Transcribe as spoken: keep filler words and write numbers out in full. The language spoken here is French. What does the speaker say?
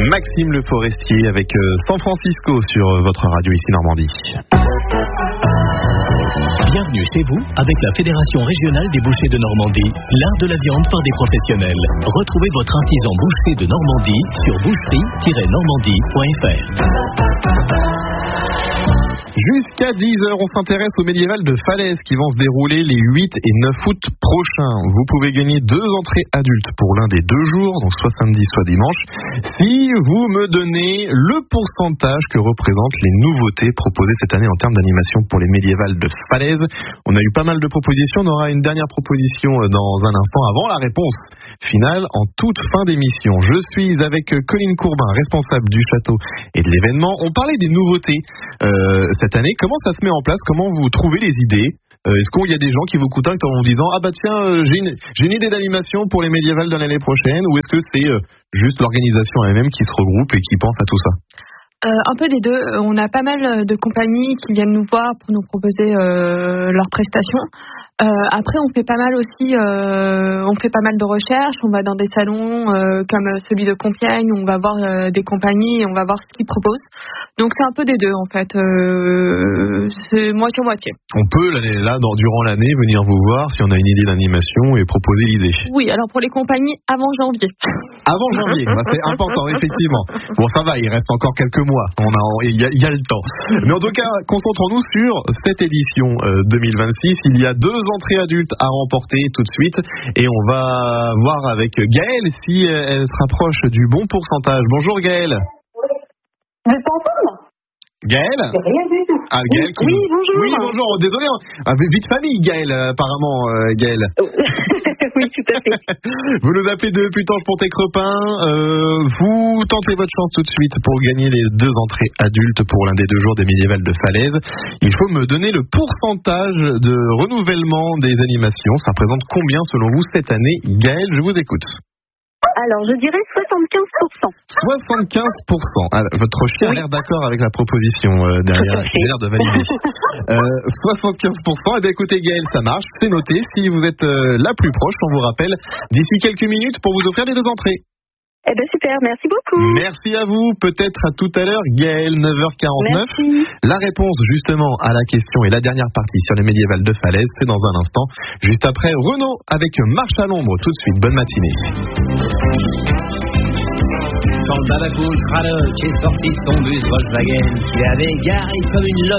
Maxime Le Forestier avec San Francisco sur votre radio ici Normandie. Bienvenue chez vous avec la Fédération régionale des bouchers de Normandie, l'art de la viande par des professionnels. Retrouvez votre artisan boucher de Normandie sur boucherie tiret normandie point f r. Jusqu'à dix heures, on s'intéresse au médiéval de Falaise qui vont se dérouler les huit et neuf août prochains. Vous pouvez gagner deux entrées adultes pour l'un des deux jours, donc soit samedi, soit dimanche, si vous me donnez le pourcentage que représentent les nouveautés proposées cette année en termes d'animation pour les médiévals de Falaise. On a eu pas mal de propositions, on aura une dernière proposition dans un instant avant la réponse finale en toute fin d'émission. Je suis avec Colline Courbin, responsable du château et de l'événement. On parlait des nouveautés euh, cette année. Comment ça se met en place? Comment vous trouvez les idées? euh, Est-ce qu'il y a des gens qui vous contactent en vous disant ah bah tiens euh, j'ai, une, j'ai une idée d'animation pour les médiévals de l'année prochaine, ou est-ce que c'est euh, juste l'organisation elle-même qui se regroupe et qui pense à tout ça? Euh, un peu des deux. On a pas mal de compagnies qui viennent nous voir pour nous proposer euh, leurs prestations. Euh, après, on fait pas mal aussi, euh, on fait pas mal de recherches. On va dans des salons euh, comme celui de Compiègne, où on va voir euh, des compagnies et on va voir ce qu'ils proposent. Donc c'est un peu des deux en fait. Euh, c'est moitié-moitié. On peut là, dans, durant l'année, venir vous voir si on a une idée d'animation et proposer l'idée. Oui, alors pour les compagnies avant janvier. Avant janvier, bah c'est important effectivement. Bon, ça va, il reste encore quelques mois. On a, il y a, il y a le temps. Mais en tout cas, concentrons-nous sur cette édition euh, deux mille vingt-six. Il y a deux entrées adultes à remporter tout de suite, et on va voir avec Gaëlle si elle se rapproche du bon pourcentage. Bonjour Gaëlle. Vous êtes ensemble? Gaëlle? Rien du tout. Ah, Gaëlle qui... Oui, bonjour. Oui, bonjour. Désolé. Ah, vie de famille, Gaëlle, apparemment, euh, Gaëlle. Oui, tout à fait. Vous nous appelez de Putange-Pontet-Crepin. Euh, vous tentez votre chance tout de suite pour gagner les deux entrées adultes pour l'un des deux jours des médiévals de Falaise. Il faut me donner le pourcentage de renouvellement des animations. Ça représente combien selon vous cette année? Gaëlle, je vous écoute. Alors, je dirais soixante-quinze pour cent. soixante-quinze pour cent. Alors, votre chien oui. a l'air d'accord avec la proposition euh, derrière. Il a l'air de valider. euh, soixante-quinze pour cent. Eh bien, écoutez, Gaëlle, ça marche. C'est noté. Si vous êtes euh, la plus proche, on vous rappelle d'ici quelques minutes pour vous offrir les deux entrées. Eh bien, super. Merci beaucoup. Merci à vous. Peut-être à tout à l'heure, Gaëlle, neuf heures quarante-neuf. Merci. La réponse, justement, à la question et la dernière partie sur les médiévals de Falaise, c'est dans un instant. Juste après, Renaud avec Marche à l'ombre. Tout de suite, bonne matinée. Quand Babacool Cradock est sorti de son bus Volkswagen, il avait garé comme une loque.